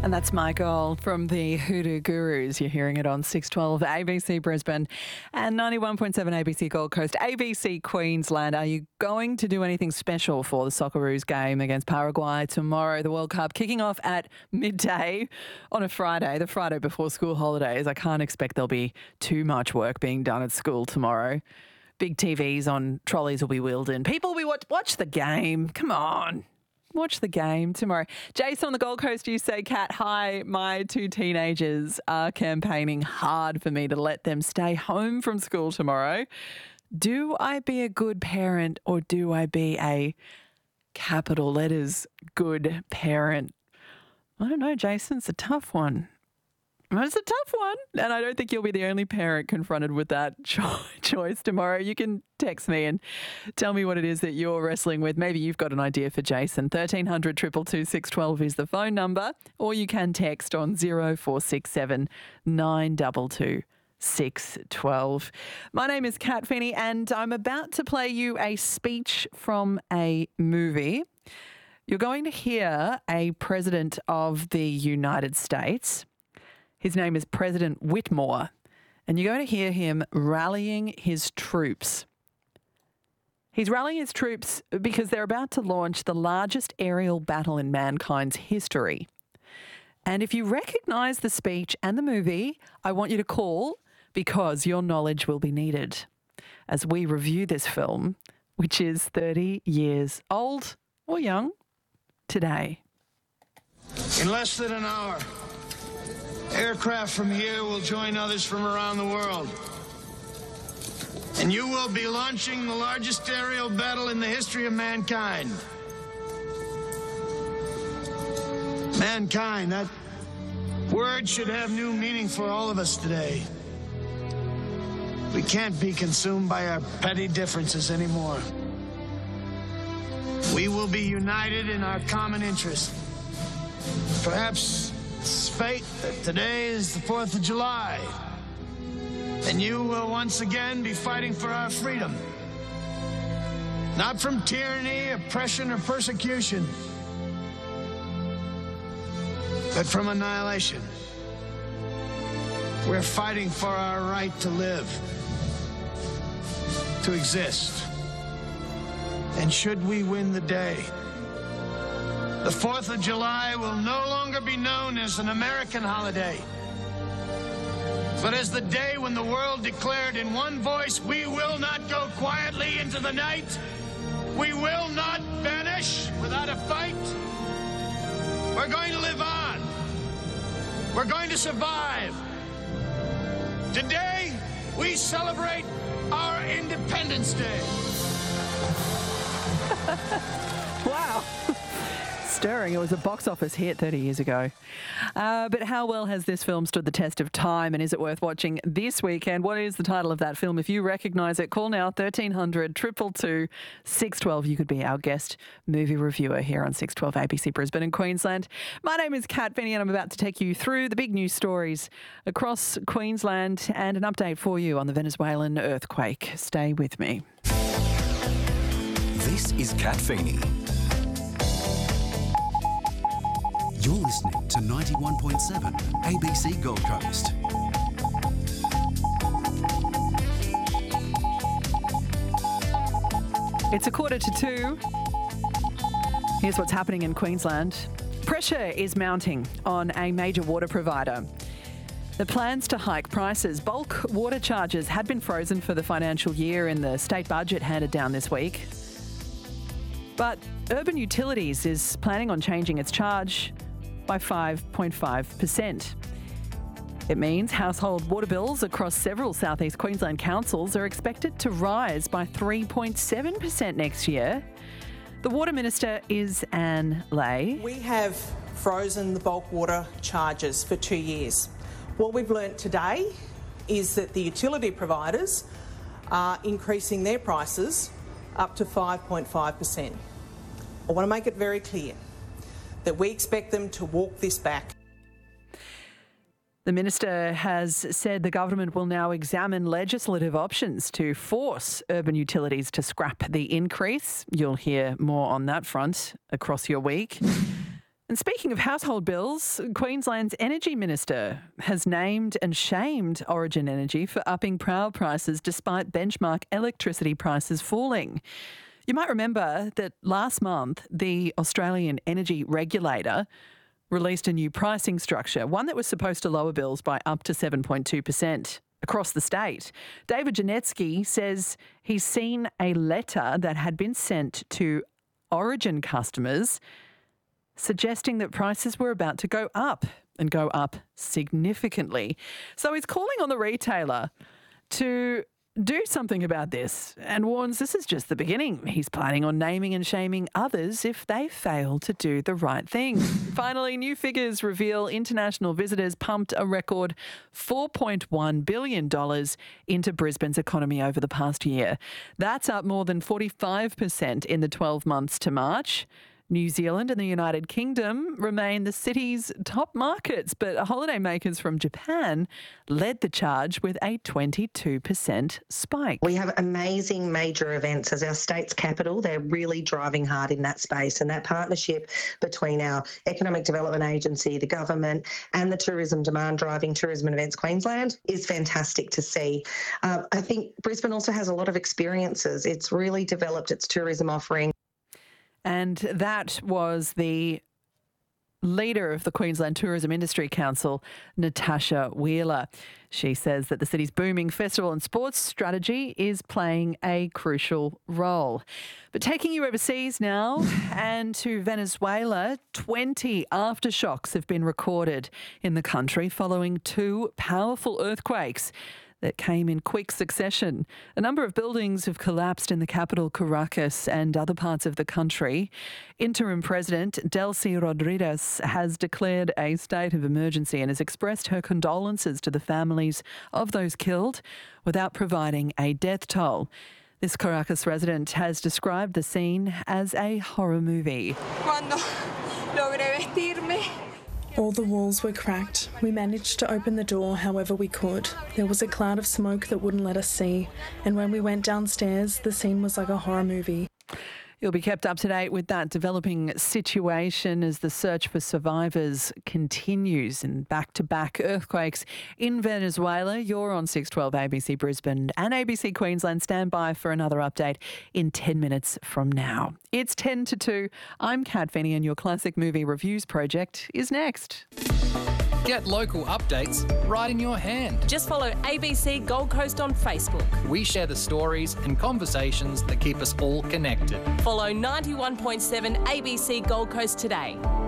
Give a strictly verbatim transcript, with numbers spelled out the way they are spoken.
And that's my goal from the Hoodoo Gurus. You're hearing it on six twelve A B C Brisbane and ninety-one point seven A B C Gold Coast, A B C Queensland. Are you going to do anything special for the Socceroos game against Paraguay tomorrow? The World Cup kicking off at midday on a Friday, the Friday before school holidays. I can't expect there'll be too much work being done at school tomorrow. Big T Vs on trolleys will be wheeled in. People will be watch, watch the game. Come on. Watch the game tomorrow. Jason on the Gold Coast, you say, Kat, hi, my two teenagers are campaigning hard for me to let them stay home from school tomorrow. Do I be a good parent or do I be a capital letters good parent? I don't know, Jason. It's a tough one. It's a tough one, and I don't think you'll be the only parent confronted with that cho- choice tomorrow. You can text me and tell me what it is that you're wrestling with. Maybe you've got an idea for Jason. thirteen hundred, two two two, six one two is the phone number, or you can text on zero four six seven, nine two two, six one two. My name is Kat Finney, and I'm about to play you a speech from a movie. You're going to hear a president of the United States. His name is President Whitmore, and you're going to hear him rallying his troops. He's rallying his troops because they're about to launch the largest aerial battle in mankind's history. And if you recognise the speech and the movie, I want you to call because your knowledge will be needed as we review this film, which is thirty years old or young today. In less than an hour, aircraft from here will join others from around the world. And you will be launching the largest aerial battle in the history of mankind. Mankind, that word should have new meaning for all of us today. We can't be consumed by our petty differences anymore. We will be united in our common interest. Perhaps it's fate that today is the fourth of July, and you will once again be fighting for our freedom. Not from tyranny, oppression, or persecution, but from annihilation. We're fighting for our right to live, to exist. And should we win the day, the fourth of July will no longer be known as an American holiday, but as the day when the world declared in one voice, we will not go quietly into the night. We will not vanish without a fight. We're going to live on. We're going to survive. Today, we celebrate our Independence Day. Wow. Stirring. It was a box office hit thirty years ago. Uh, but how well has this film stood the test of time, and is it worth watching this weekend? What is the title of that film? If you recognise it, call now thirteen hundred, two two two, six one two. You could be our guest movie reviewer here on six twelve A B C Brisbane and Queensland. My name is Kat Finney, and I'm about to take you through the big news stories across Queensland and an update for you on the Venezuelan earthquake. Stay with me. This is Kat Finney. You're listening to ninety-one point seven A B C Gold Coast. It's a quarter to two. Here's what's happening in Queensland. Pressure is mounting on a major water provider. The plans to hike prices. Bulk water charges had been frozen for the financial year in the state budget handed down this week. But Urban Utilities is planning on changing its charge by five point five percent. It means household water bills across several southeast Queensland councils are expected to rise by three point seven percent next year. The Water Minister is Anne Ley. We have frozen the bulk water charges for two years. What we've learnt today is that the utility providers are increasing their prices up to five point five percent. I want to make it very clear that we expect them to walk this back. The Minister has said the government will now examine legislative options to force urban utilities to scrap the increase. You'll hear more on that front across your week. And speaking of household bills, Queensland's Energy Minister has named and shamed Origin Energy for upping power prices despite benchmark electricity prices falling. You might remember that last month, the Australian Energy Regulator released a new pricing structure, one that was supposed to lower bills by up to seven point two percent across the state. David Janetsky says he's seen a letter that had been sent to Origin customers suggesting that prices were about to go up and go up significantly. So he's calling on the retailer to do something about this and warns this is just the beginning. He's planning on naming and shaming others if they fail to do the right thing. Finally, new figures reveal international visitors pumped a record four point one billion dollars into Brisbane's economy over the past year. That's up more than forty-five percent in the twelve months to March. New Zealand and the United Kingdom remain the city's top markets, but holidaymakers from Japan led the charge with a twenty-two percent spike. We have amazing major events as our state's capital. They're really driving hard in that space, and that partnership between our Economic Development Agency, the government and the tourism demand driving Tourism and Events Queensland is fantastic to see. Uh, I think Brisbane also has a lot of experiences. It's really developed its tourism offering. And that was the leader of the Queensland Tourism Industry Council, Natasha Wheeler. She says that the city's booming festival and sports strategy is playing a crucial role. But taking you overseas now and to Venezuela, twenty aftershocks have been recorded in the country following two powerful earthquakes that came in quick succession. A number of buildings have collapsed in the capital, Caracas, and other parts of the country. Interim President Delcy Rodriguez has declared a state of emergency and has expressed her condolences to the families of those killed without providing a death toll. This Caracas resident has described the scene as a horror movie. Cuando logré vestirme. All the walls were cracked. We managed to open the door however we could. There was a cloud of smoke that wouldn't let us see, and when we went downstairs, the scene was like a horror movie. You'll be kept up to date with that developing situation as the search for survivors continues in back-to-back earthquakes in Venezuela. You're on six twelve A B C Brisbane and A B C Queensland. Stand by for another update in ten minutes from now. It's ten to two. I'm Kat Feeney and your Classic Movie Reviews project is next. Get local updates right in your hand. Just follow A B C Gold Coast on Facebook. We share the stories and conversations that keep us all connected. Follow ninety-one point seven A B C Gold Coast today.